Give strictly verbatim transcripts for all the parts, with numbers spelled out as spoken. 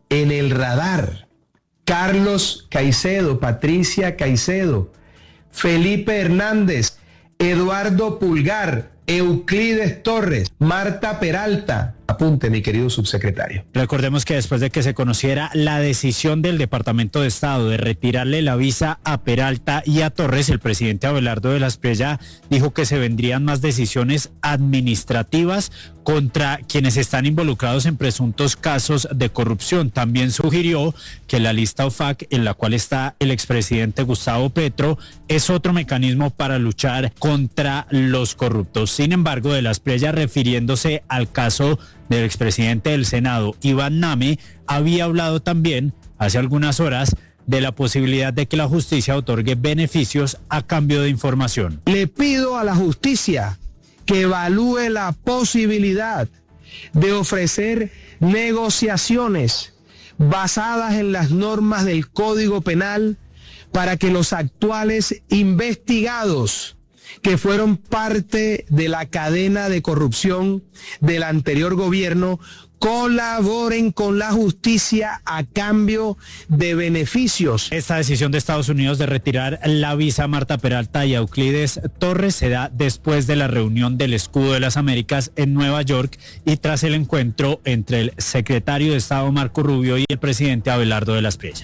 en el radar. Carlos Caicedo, Patricia Caicedo, Felipe Hernández, Eduardo Pulgar, Euclides Torres, Marta Peralta. Apunte, mi querido subsecretario. Recordemos que después de que se conociera la decisión del Departamento de Estado de retirarle la visa a Peralta y a Torres, el presidente Abelardo de la Espriella dijo que se vendrían más decisiones administrativas contra quienes están involucrados en presuntos casos de corrupción. También sugirió que la lista O F A C, en la cual está el expresidente Gustavo Petro, es otro mecanismo para luchar contra los corruptos. Sin embargo, de la Espriella, refiriéndose al caso del expresidente del Senado, Iván Name, había hablado también hace algunas horas de la posibilidad de que la justicia otorgue beneficios a cambio de información. Le pido a la justicia que evalúe la posibilidad de ofrecer negociaciones basadas en las normas del Código Penal para que los actuales investigados que fueron parte de la cadena de corrupción del anterior gobierno colaboren con la justicia a cambio de beneficios. Esta decisión de Estados Unidos de retirar la visa a Marta Peralta y a Euclides Torres se da después de la reunión del Escudo de las Américas en Nueva York y tras el encuentro entre el secretario de Estado Marco Rubio y el presidente Abelardo de la Espriella.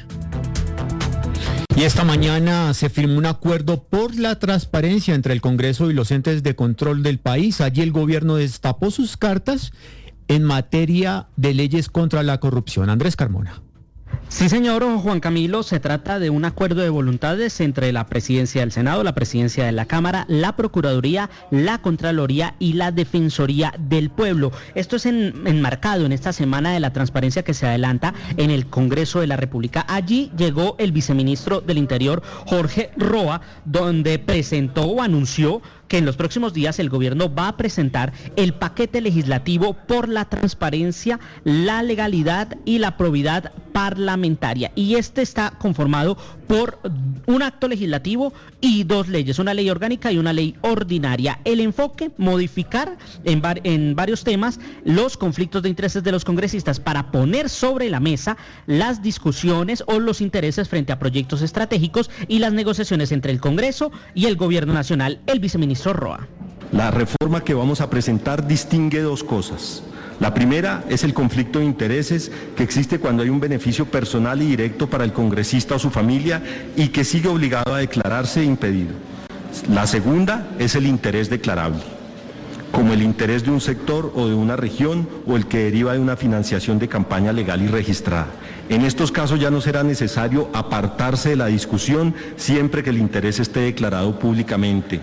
Y esta mañana se firmó un acuerdo por la transparencia entre el Congreso y los entes de control del país. Allí el gobierno destapó sus cartas en materia de leyes contra la corrupción. Andrés Carmona. Sí, señor Juan Camilo, se trata de un acuerdo de voluntades entre la Presidencia del Senado, la Presidencia de la Cámara, la Procuraduría, la Contraloría y la Defensoría del Pueblo. Esto es en, enmarcado en esta Semana de la Transparencia que se adelanta en el Congreso de la República. Allí llegó el viceministro del Interior, Jorge Roa, donde presentó o anunció que en los próximos días el gobierno va a presentar el paquete legislativo por la transparencia, la legalidad y la probidad parlamentaria. Y este está conformado por un acto legislativo y dos leyes, una ley orgánica y una ley ordinaria. El enfoque, modificar en, var- en varios temas los conflictos de intereses de los congresistas para poner sobre la mesa las discusiones o los intereses frente a proyectos estratégicos y las negociaciones entre el Congreso y el Gobierno Nacional. El viceministro Roa. La reforma que vamos a presentar distingue dos cosas. La primera es el conflicto de intereses que existe cuando hay un beneficio personal y directo para el congresista o su familia y que sigue obligado a declararse impedido. La segunda es el interés declarable, como el interés de un sector o de una región o el que deriva de una financiación de campaña legal y registrada. En estos casos ya no será necesario apartarse de la discusión siempre que el interés esté declarado públicamente.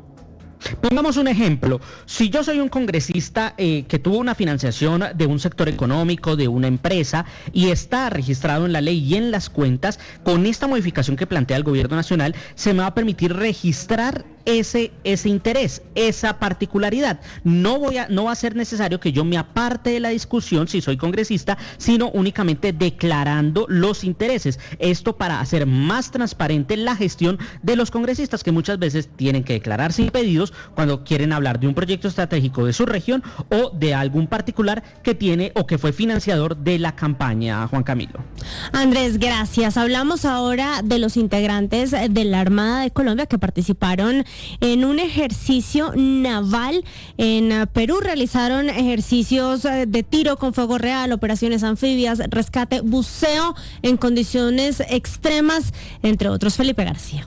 Pongamos un ejemplo. Si yo soy un congresista eh, que tuvo una financiación de un sector económico, de una empresa, y está registrado en la ley y en las cuentas, con esta modificación que plantea el Gobierno Nacional, se me va a permitir registrar ese, ese interés, esa particularidad. No voy a, no va a ser necesario que yo me aparte de la discusión si soy congresista, sino únicamente declarando los intereses. Esto para hacer más transparente la gestión de los congresistas, que muchas veces tienen que declararse impedidos cuando quieren hablar de un proyecto estratégico de su región o de algún particular que tiene o que fue financiador de la campaña. Juan Camilo. Andrés, gracias. Hablamos ahora de los integrantes de la Armada de Colombia que participaron en un ejercicio naval en Perú. Realizaron ejercicios de tiro con fuego real, operaciones anfibias, rescate, buceo en condiciones extremas, entre otros. Felipe García.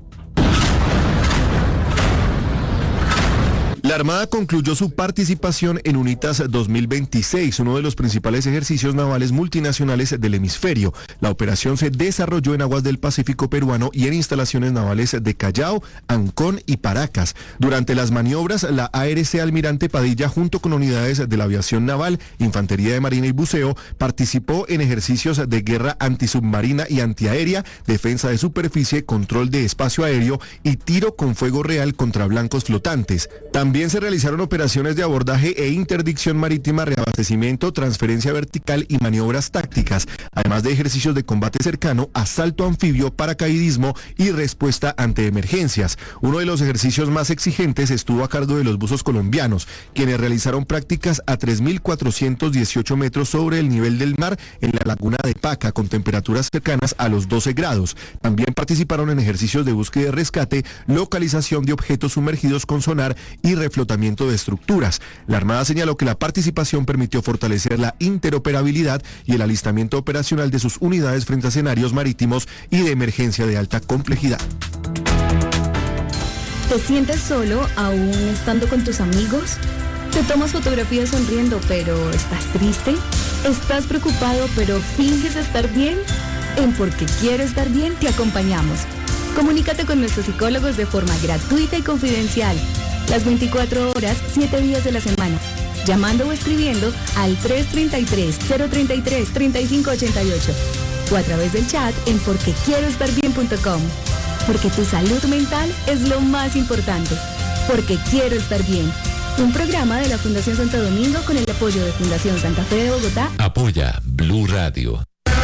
La Armada concluyó su participación en UNITAS dos mil veintiséis, uno de los principales ejercicios navales multinacionales del hemisferio. La operación se desarrolló en aguas del Pacífico peruano y en instalaciones navales de Callao, Ancón y Paracas. Durante las maniobras, la A R C Almirante Padilla, junto con unidades de la aviación naval, infantería de marina y buceo, participó en ejercicios de guerra antisubmarina y antiaérea, defensa de superficie, control de espacio aéreo y tiro con fuego real contra blancos flotantes. También También se realizaron operaciones de abordaje e interdicción marítima, reabastecimiento, transferencia vertical y maniobras tácticas, además de ejercicios de combate cercano, asalto anfibio, paracaidismo y respuesta ante emergencias. Uno de los ejercicios más exigentes estuvo a cargo de los buzos colombianos, quienes realizaron prácticas a tres mil cuatrocientos dieciocho metros sobre el nivel del mar en la laguna de Paca, con temperaturas cercanas a los doce grados. También participaron en ejercicios de búsqueda y rescate, localización de objetos sumergidos con sonar y reflotamiento de estructuras. La Armada señaló que la participación permitió fortalecer la interoperabilidad y el alistamiento operacional de sus unidades frente a escenarios marítimos y de emergencia de alta complejidad. ¿Te sientes solo aún estando con tus amigos? ¿Te tomas fotografías sonriendo pero estás triste? ¿Estás preocupado pero finges estar bien? En Porque Quiero Estar Bien te acompañamos. Comunícate con nuestros psicólogos de forma gratuita y confidencial, las veinticuatro horas, siete días de la semana, llamando o escribiendo al tres tres tres, cero tres tres, tres cinco ocho ocho o a través del chat en porque quiero estar bien punto com. Porque tu salud mental es lo más importante. Porque Quiero Estar Bien. Un programa de la Fundación Santo Domingo con el apoyo de Fundación Santa Fe de Bogotá. Apoya Blue Radio.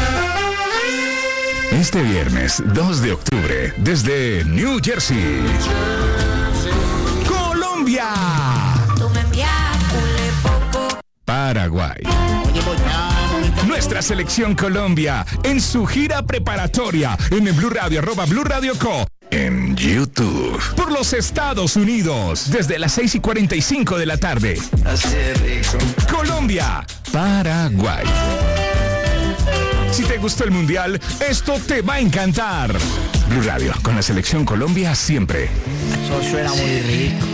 Este viernes dos de octubre, desde New Jersey, Colombia, Paraguay. Nuestra selección Colombia en su gira preparatoria en el Blue Radio, arroba Blue Radio Co. En YouTube. Por los Estados Unidos, desde las seis y cuarenta y cinco de la tarde. Colombia, Paraguay. Si te gustó el Mundial, esto te va a encantar. Blue Radio, con la selección Colombia siempre. Eso suena muy rico.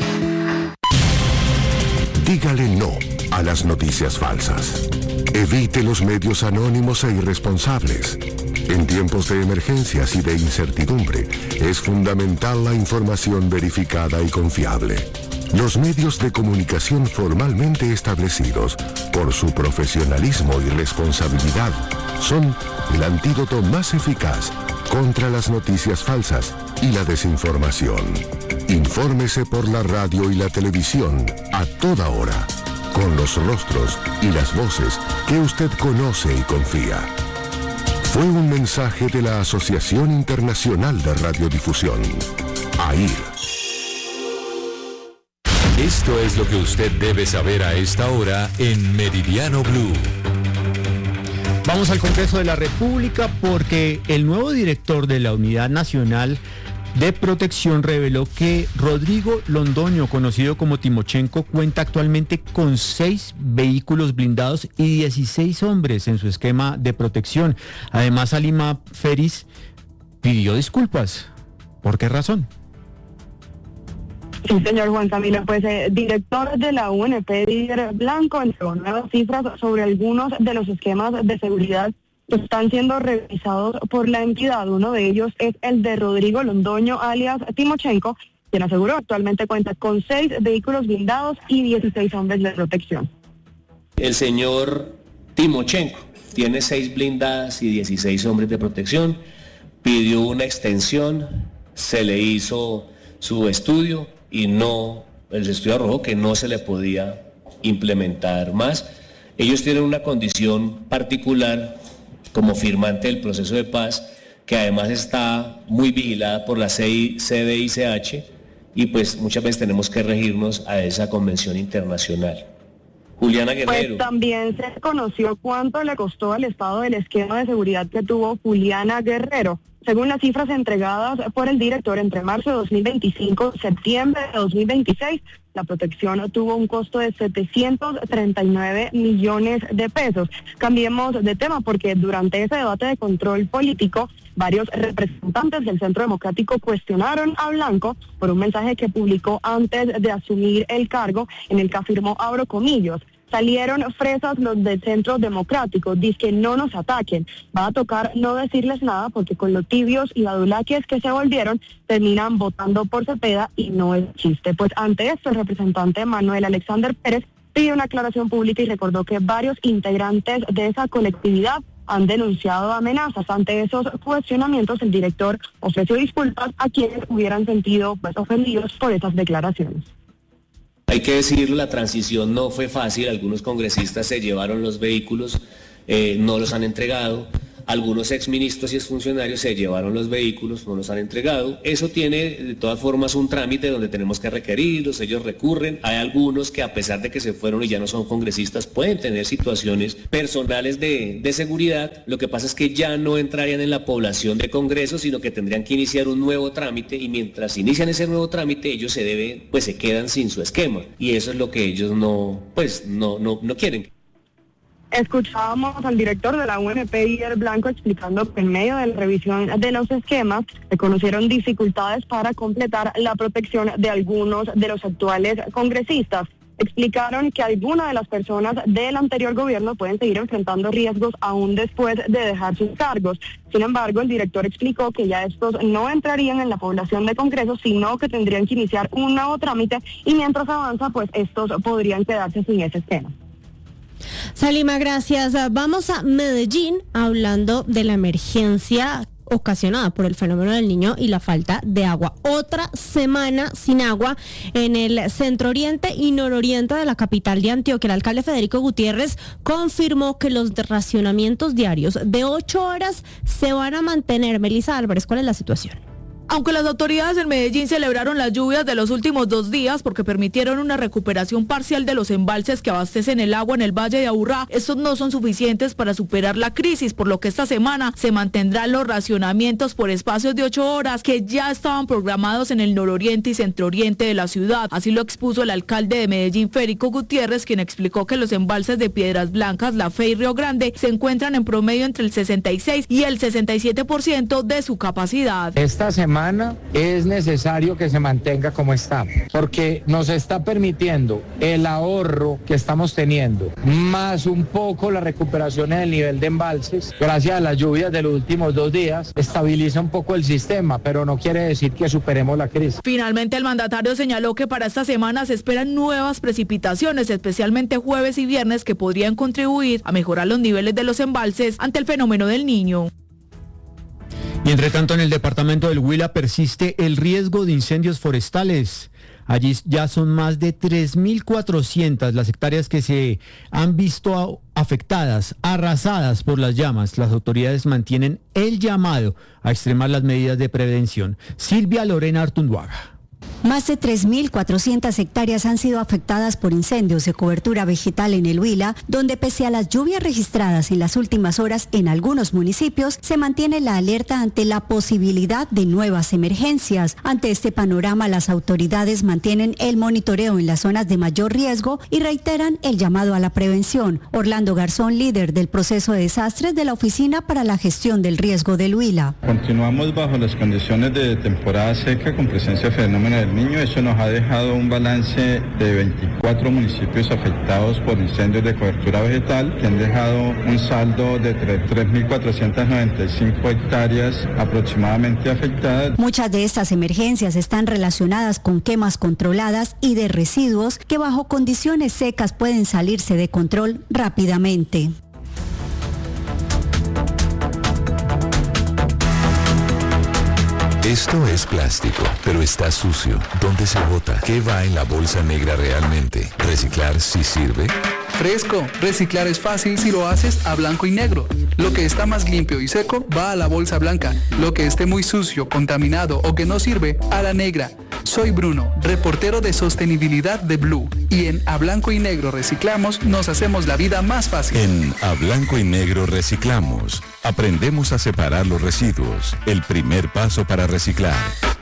Dígale no a las noticias falsas. Evite los medios anónimos e irresponsables. En tiempos de emergencias y de incertidumbre, es fundamental la información verificada y confiable. Los medios de comunicación formalmente establecidos, por su profesionalismo y responsabilidad, son el antídoto más eficaz contra las noticias falsas y la desinformación. Infórmese por la radio y la televisión a toda hora, con los rostros y las voces que usted conoce y confía. Fue un mensaje de la Asociación Internacional de Radiodifusión, A I R. Esto es lo que usted debe saber a esta hora en Meridiano Blue. Vamos al Congreso de la República porque el nuevo director de la Unidad Nacional de Protección reveló que Rodrigo Londoño, conocido como Timochenko, cuenta actualmente con seis vehículos blindados y dieciséis hombres en su esquema de protección. Además, Alima Feris pidió disculpas. ¿Por qué razón? Sí, señor Juan Camilo, pues eh, director de la U N P, Didier Blanco, entregó nuevas cifras sobre algunos de los esquemas de seguridad que están siendo revisados por la entidad. Uno de ellos es el de Rodrigo Londoño, alias Timochenko, quien aseguró actualmente cuenta con seis vehículos blindados y dieciséis hombres de protección. El señor Timochenko tiene seis blindadas y dieciséis hombres de protección, pidió una extensión, se le hizo su estudio y no, el estudio arrojó que no se le podía implementar más. Ellos tienen una condición particular como firmante del proceso de paz, que además está muy vigilada por la C D I C H, y pues muchas veces tenemos que regirnos a esa convención internacional. Juliana Guerrero. Pues también se conoció cuánto le costó al Estado el esquema de seguridad que tuvo Juliana Guerrero. Según las cifras entregadas por el director, entre marzo de dos mil veinticinco y septiembre de dos mil veintiséis, la protección tuvo un costo de setecientos treinta y nueve millones de pesos. Cambiemos de tema porque durante ese debate de control político, varios representantes del Centro Democrático cuestionaron a Blanco por un mensaje que publicó antes de asumir el cargo, en el que afirmó, abro comillas, salieron fresas los del Centro Democrático, dice que no nos ataquen, va a tocar no decirles nada porque con los tibios y badulaques que se volvieron, terminan votando por Cepeda y no es chiste. Pues ante esto el representante Manuel Alexander Pérez pidió una aclaración pública y recordó que varios integrantes de esa colectividad han denunciado amenazas. Ante esos cuestionamientos, el director ofreció disculpas a quienes hubieran sentido pues, ofendidos por esas declaraciones. Hay que decirlo, la transición no fue fácil, algunos congresistas se llevaron los vehículos, eh, no los han entregado. Algunos exministros y exfuncionarios se llevaron los vehículos, no los han entregado. Eso tiene de todas formas un trámite donde tenemos que requerirlos, ellos recurren. Hay algunos que a pesar de que se fueron y ya no son congresistas, pueden tener situaciones personales de, de seguridad. Lo que pasa es que ya no entrarían en la población de Congreso, sino que tendrían que iniciar un nuevo trámite y mientras inician ese nuevo trámite, ellos se deben, pues se quedan sin su esquema. Y eso es lo que ellos no, pues no, no, no quieren. Escuchábamos al director de la U N P, Didier Blanco, explicando que en medio de la revisión de los esquemas se conocieron dificultades para completar la protección de algunos de los actuales congresistas. Explicaron que algunas de las personas del anterior gobierno pueden seguir enfrentando riesgos aún después de dejar sus cargos. Sin embargo, el director explicó que ya estos no entrarían en la población de Congreso, sino que tendrían que iniciar un nuevo trámite y mientras avanza, pues estos podrían quedarse sin ese esquema. Salima, gracias. Vamos a Medellín hablando de la emergencia ocasionada por el fenómeno del Niño y la falta de agua. Otra semana sin agua en el centro oriente y nororiente de la capital de Antioquia. El alcalde Federico Gutiérrez confirmó que los racionamientos diarios de ocho horas se van a mantener. Melissa Álvarez, ¿cuál es la situación? Aunque las autoridades en Medellín celebraron las lluvias de los últimos dos días porque permitieron una recuperación parcial de los embalses que abastecen el agua en el Valle de Aburrá, estos no son suficientes para superar la crisis, por lo que esta semana se mantendrán los racionamientos por espacios de ocho horas que ya estaban programados en el nororiente y centrooriente de la ciudad. Así lo expuso el alcalde de Medellín, Federico Gutiérrez, quien explicó que los embalses de Piedras Blancas, La Fe y Río Grande se encuentran en promedio entre el sesenta y seis y el sesenta y siete por ciento de su capacidad. Esta semana es necesario que se mantenga como está, porque nos está permitiendo el ahorro que estamos teniendo, más un poco la recuperación en el nivel de embalses, gracias a las lluvias de los últimos dos días, estabiliza un poco el sistema, pero no quiere decir que superemos la crisis. Finalmente, el mandatario señaló que para esta semana se esperan nuevas precipitaciones, especialmente jueves y viernes, que podrían contribuir a mejorar los niveles de los embalses ante el fenómeno del Niño. Y entre tanto, en el departamento del Huila persiste el riesgo de incendios forestales. Allí ya son más de tres mil cuatrocientas las hectáreas que se han visto afectadas, arrasadas por las llamas. Las autoridades mantienen el llamado a extremar las medidas de prevención. Silvia Lorena Artunduaga. Más de tres mil cuatrocientas hectáreas han sido afectadas por incendios de cobertura vegetal en el Huila, donde pese a las lluvias registradas en las últimas horas en algunos municipios, se mantiene la alerta ante la posibilidad de nuevas emergencias. Ante este panorama, las autoridades mantienen el monitoreo en las zonas de mayor riesgo y reiteran el llamado a la prevención. Orlando Garzón, líder del proceso de desastres de la Oficina para la Gestión del Riesgo del Huila. Continuamos bajo las condiciones de temporada seca con presencia de fenómeno del Niño. Eso nos ha dejado un balance de veinticuatro municipios afectados por incendios de cobertura vegetal, que han dejado un saldo de tres mil cuatrocientas noventa y cinco hectáreas aproximadamente afectadas. Muchas de estas emergencias están relacionadas con quemas controladas y de residuos que bajo condiciones secas pueden salirse de control rápidamente. Esto es plástico, pero está sucio. ¿Dónde se bota? ¿Qué va en la bolsa negra realmente? ¿Reciclar sí sirve? Fresco, reciclar es fácil si lo haces a blanco y negro. Lo que está más limpio y seco va a la bolsa blanca. Lo que esté muy sucio, contaminado o que no sirve, a la negra. Soy Bruno, reportero de sostenibilidad de Blue. Y en A Blanco y Negro Reciclamos nos hacemos la vida más fácil. En A Blanco y Negro Reciclamos aprendemos a separar los residuos. El primer paso para reciclar.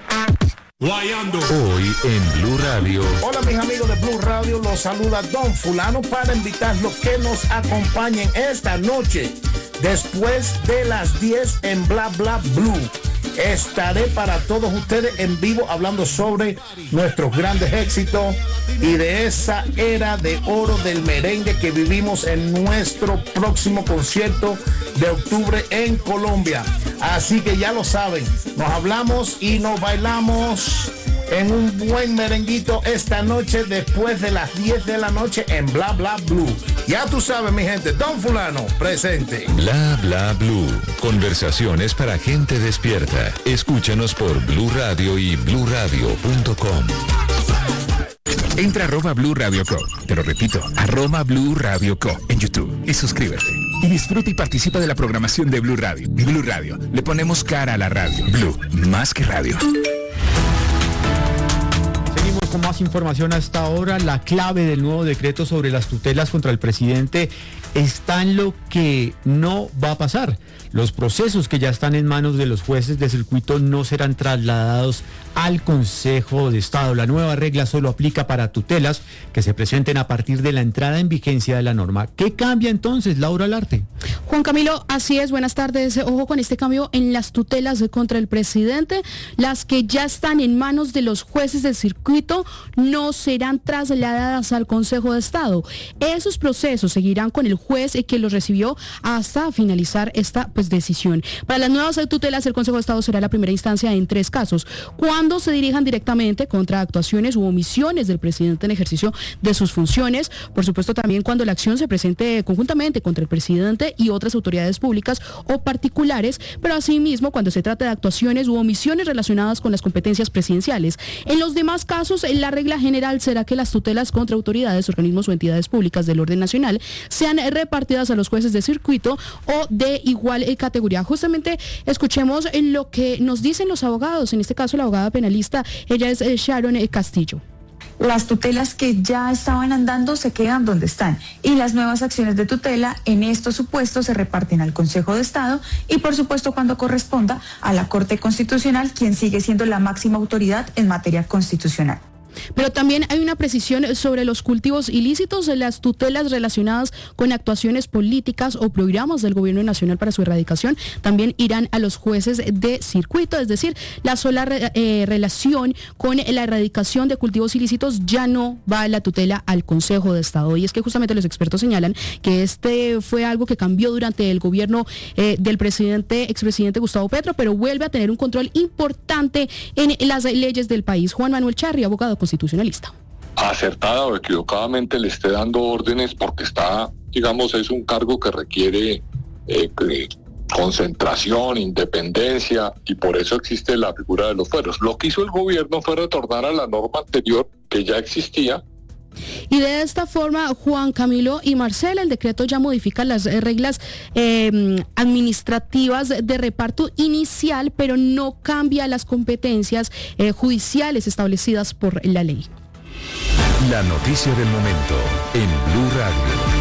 Hoy en Blue Radio. Hola mis amigos de Blue Radio, los saluda Don Fulano para invitarlos que nos acompañen esta noche después de las diez en Bla Bla Blue. Estaré para todos ustedes en vivo hablando sobre nuestros grandes éxitos y de esa era de oro del merengue que vivimos en nuestro próximo concierto de octubre en Colombia. Así que ya lo saben, nos hablamos y nos bailamos en un buen merenguito esta noche después de las diez de la noche en Bla Bla Blue. Ya tú sabes, mi gente, Don Fulano, presente. Bla Bla Blue. Conversaciones para gente despierta. Escúchanos por Blue Radio y blue radio punto com. Entra a arroba Blue Radio Co. Te lo repito, arroba Blue Radio Co. en YouTube y suscríbete. Y disfruta y participa de la programación de Blue Radio. Blue Radio, le ponemos cara a la radio. Blue, más que radio. Seguimos con más información hasta ahora. La clave del nuevo decreto sobre las tutelas contra el presidente está en lo que no va a pasar. Los procesos que ya están en manos de los jueces de circuito no serán trasladados al Consejo de Estado. La nueva regla solo aplica para tutelas que se presenten a partir de la entrada en vigencia de la norma. ¿Qué cambia entonces, Laura Larte? Juan Camilo, así es, buenas tardes. Ojo con este cambio en las tutelas contra el presidente. Las que ya están en manos de los jueces del circuito no serán trasladadas al Consejo de Estado. Esos procesos seguirán con el juez que los recibió hasta finalizar esta pues, decisión. Para las nuevas tutelas, el Consejo de Estado será la primera instancia en tres casos. Cuando se dirijan directamente contra actuaciones u omisiones del presidente en ejercicio de sus funciones. Por supuesto, también cuando la acción se presente conjuntamente contra el presidente y otras autoridades públicas o particulares, pero asimismo cuando se trata de actuaciones u omisiones relacionadas con las competencias presidenciales. En los demás casos, la regla general será que las tutelas contra autoridades, organismos o entidades públicas del orden nacional sean repartidas a los jueces de circuito o de igual categoría. Justamente escuchemos lo que nos dicen los abogados, en este caso la abogada penalista, ella es Sharon Castillo. Las tutelas que ya estaban andando se quedan donde están y las nuevas acciones de tutela en estos supuestos se reparten al Consejo de Estado y por supuesto cuando corresponda a la Corte Constitucional, quien sigue siendo la máxima autoridad en materia constitucional. Pero también hay una precisión sobre los cultivos ilícitos, las tutelas relacionadas con actuaciones políticas o programas del gobierno nacional para su erradicación también irán a los jueces de circuito, es decir, la sola re, eh, relación con la erradicación de cultivos ilícitos ya no va a la tutela al Consejo de Estado. Y es que justamente los expertos señalan que este fue algo que cambió durante el gobierno eh, del presidente, expresidente Gustavo Petro, pero vuelve a tener un control importante en las leyes del país. Juan Manuel Charri, abogado constitucionalista. Acertada o equivocadamente le esté dando órdenes porque está, digamos, es un cargo que requiere eh, concentración, independencia y por eso existe la figura de los fueros. Lo que hizo el gobierno fue retornar a la norma anterior que ya existía. Y de esta forma, Juan Camilo y Marcela, el decreto ya modifica las reglas eh, administrativas de reparto inicial, pero no cambia las competencias eh, judiciales establecidas por la ley. La noticia del momento en Blue Radio.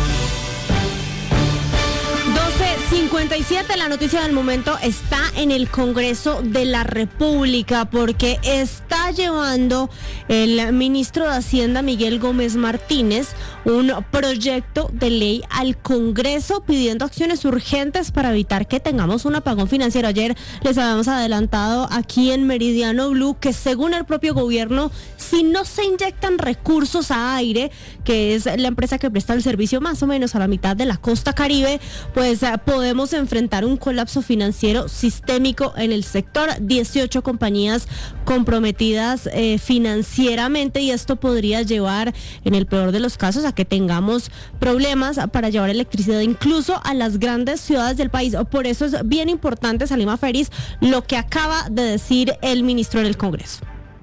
cincuenta y siete, la noticia del momento está en el Congreso de la República porque está llevando el ministro de Hacienda Miguel Gómez Martínez un proyecto de ley al Congreso pidiendo acciones urgentes para evitar que tengamos un apagón financiero. Ayer les habíamos adelantado aquí en Meridiano Blue que según el propio gobierno, si no se inyectan recursos a Aire, que es la empresa que presta el servicio más o menos a la mitad de la costa Caribe, pues podemos enfrentar un colapso financiero sistémico en el sector. dieciocho compañías comprometidas eh, financieramente y esto podría llevar, en el peor de los casos, a que tengamos problemas para llevar electricidad incluso a las grandes ciudades del país. Por eso es bien importante, Salima Feris, lo que acaba de decir el ministro en el Congreso.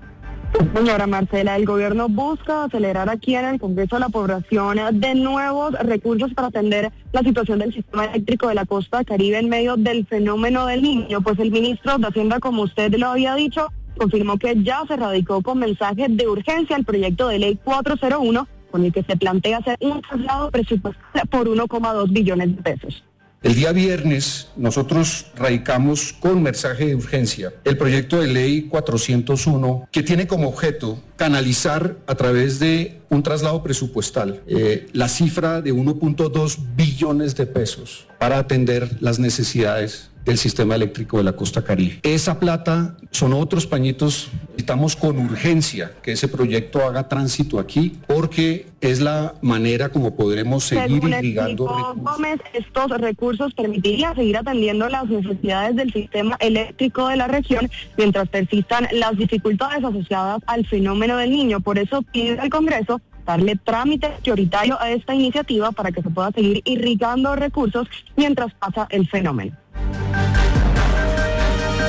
Señora Marcela, el gobierno busca acelerar aquí en el Congreso la aprobación de nuevos recursos para atender la situación del sistema eléctrico de la costa Caribe en medio del fenómeno del Niño. Pues el ministro de Hacienda, como usted lo había dicho, confirmó que ya se radicó con mensaje de urgencia el proyecto de ley cuatrocientos uno, con el que se plantea hacer un traslado presupuestal por uno coma dos billones de pesos. El día viernes nosotros radicamos con mensaje de urgencia el proyecto de ley cuatrocientos uno que tiene como objeto canalizar a través de un traslado presupuestal eh, la cifra de uno punto dos billones de pesos para atender las necesidades del sistema eléctrico de la costa Caribe. Esa plata son otros pañitos. Necesitamos con urgencia que ese proyecto haga tránsito aquí porque es la manera como podremos seguir Según irrigando recursos. Gómez, estos recursos permitirían seguir atendiendo las necesidades del sistema eléctrico de la región mientras persistan las dificultades asociadas al fenómeno del Niño. Por eso pide al Congreso darle trámite prioritario a esta iniciativa para que se pueda seguir irrigando recursos mientras pasa el fenómeno.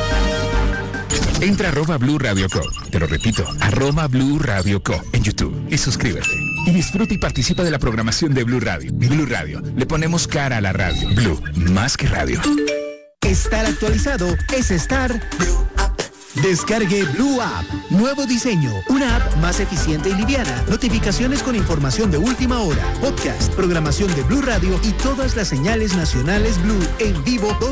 Entra a arroba Blue Radio Co. Te lo repito, arroba Blue Radio Co. en YouTube y y suscríbete. Y disfruta y participa de la programación de Blue Radio. Blue Radio, le ponemos cara a la radio. Blue, más que radio. Estar actualizado es estar Blue App. Descargue Blue App. Nuevo diseño. Una app más eficiente y liviana. Notificaciones con información de última hora. Podcast, programación de Blue Radio y todas las señales nacionales Blue en vivo